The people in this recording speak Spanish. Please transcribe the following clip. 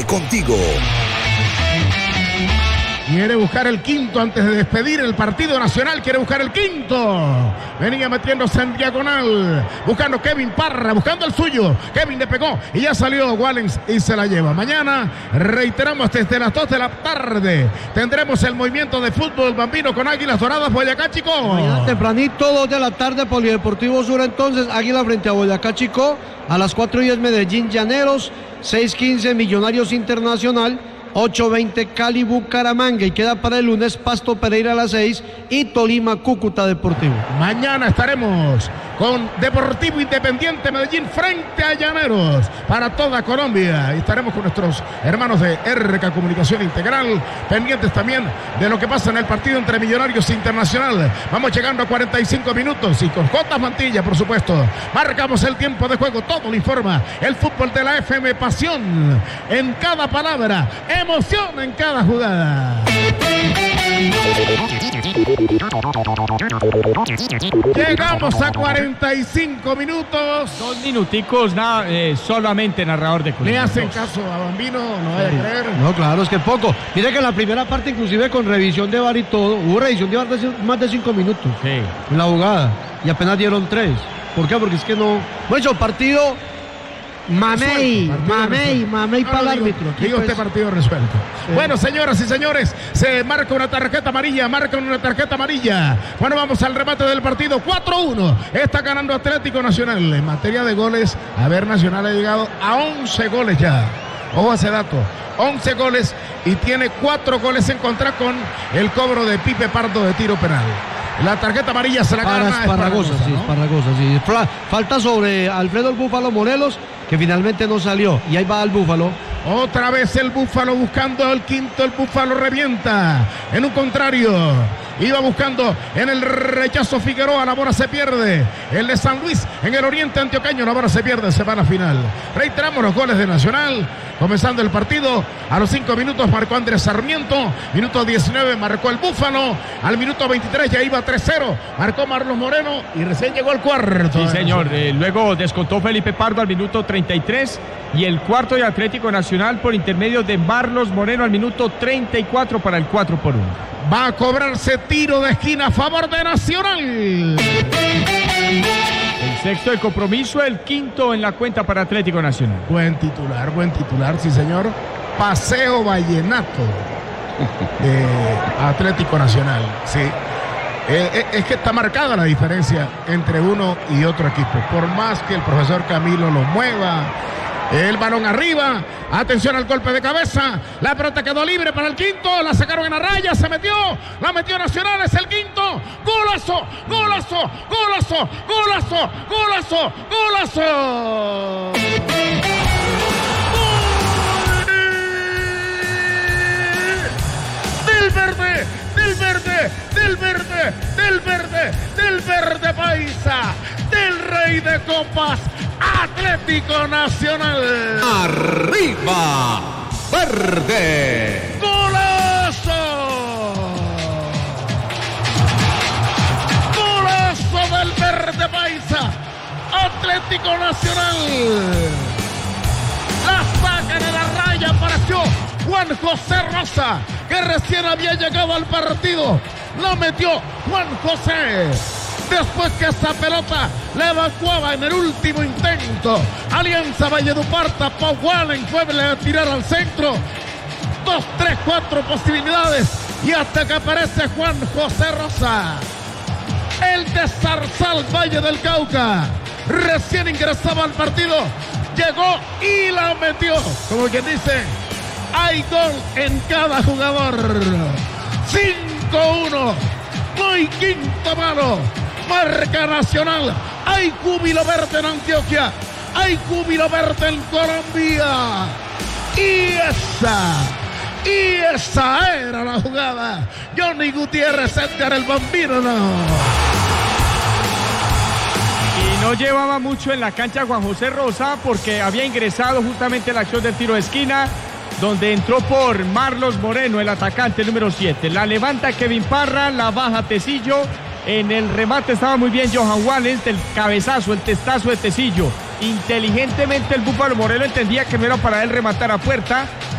contigo. Quiere buscar el quinto antes de despedir el partido nacional. Quiere buscar el quinto. Venía metiéndose en diagonal. Buscando Kevin Parra. Buscando el suyo. Kevin le pegó. Y ya salió Wallens y se la lleva. Mañana, reiteramos, desde las 2 de la tarde, tendremos el movimiento de fútbol bambino con Águilas Doradas Boyacá Chicó. Mañana tempranito, 2 de la tarde, Polideportivo Sur. Entonces, Águila frente a Boyacá Chicó. A las 4:10 Medellín Llaneros. 6:15 Millonarios Internacional. 8:20 Cali Bucaramanga, y queda para el lunes Pasto Pereira a las 6 y Tolima Cúcuta Deportivo. Mañana estaremos con Deportivo Independiente Medellín frente a Llaneros para toda Colombia, y estaremos con nuestros hermanos de RK Comunicación Integral, pendientes también de lo que pasa en el partido entre Millonarios Internacional. Vamos llegando a 45 minutos y con J. Mantilla, por supuesto, marcamos el tiempo de juego. Todo lo informa el fútbol de la FM. Pasión en cada palabra, emoción en cada jugada. Llegamos a 45 minutos. 2 minuticos, nada, solamente narrador de Colombia. ¿Le hacen caso a Bambino? No vaya a creer. No, claro, es que poco. Mire que en la primera parte, inclusive con revisión de VAR y todo, hubo revisión de VAR de más de 5 minutos en la jugada, y apenas dieron 3. ¿Por qué? Porque es que no... Bueno, partido... Mamey para el árbitro. Digo, este partido resuelto. Sí. Bueno, señoras y señores, se marca una tarjeta amarilla. Bueno, vamos al remate del partido. 4-1. Está ganando Atlético Nacional. En materia de goles, Nacional ha llegado a 11 goles ya. Ojo a ese dato. 11 goles y tiene 4 goles en contra con el cobro de Pipe Pardo de tiro penal. La tarjeta amarilla se la gana Esparragosa, sí. Falta sobre Alfredo el Búfalo Morelos, que finalmente no salió. Y ahí va el Búfalo. Otra vez el Búfalo buscando el quinto. El Búfalo revienta en un contrario. Iba buscando en el rechazo Figueroa. La bola se pierde. El de San Luis en el oriente antioqueño. La bola se pierde. Se va a la final. Reiteramos los goles de Nacional. Comenzando el partido. A los 5 minutos marcó Andrés Sarmiento. Minuto 19 marcó el Búfalo. Al minuto 23 ya iba 3-0. Marcó Marlos Moreno. Y recién llegó el cuarto. Sí, señor. Luego descontó Felipe Pardo al minuto 33. Y el cuarto de Atlético Nacional por intermedio de Marlos Moreno al minuto 34 para el 4-1. Va a cobrarse tiro de esquina a favor de Nacional. El sexto de compromiso, el quinto en la cuenta para Atlético Nacional. Buen titular, sí señor. Paseo Vallenato de Atlético Nacional, sí. Es que está marcada la diferencia entre uno y otro equipo. Por más que el profesor Camilo lo mueva, el balón arriba, atención al golpe de cabeza, la pelota quedó libre para el quinto, la sacaron en la raya, la metió Nacional, es el quinto, golazo. Del verde paisa, del rey de copas, Atlético Nacional. ¡Arriba, verde! ¡Golazo! ¡Golazo del verde paisa! Atlético Nacional. La sacan en la raya, apareció Juan José Rosa, que recién había llegado al partido. Lo metió Juan José. Después que esa pelota la evacuaba en el último intento, Alianza Valledupar tapó Wallen, fue a tirar al centro. 2, 3, 4 posibilidades y hasta que aparece Juan José Rosa, el de Zarzal, Valle del Cauca. Recién ingresaba al partido, llegó y la metió. Como quien dice, hay gol en cada jugador. 5-1, no hay quinto malo. Marca Nacional. Hay júbilo verde en Antioquia. Hay júbilo verde en Colombia. Y esa era la jugada. Johnny Gutiérrez, Edgar el Bambino, no. Y no llevaba mucho en la cancha Juan José Rosa porque había ingresado justamente la acción del tiro de esquina, donde entró por Marlos Moreno, el atacante número 7. La levanta Kevin Parra, la baja Tecillo. En el remate estaba muy bien Johan Wallens, el cabezazo, el testazo de Tecillo. Inteligentemente el Búfalo Moreno entendía que no era para él rematar a puerta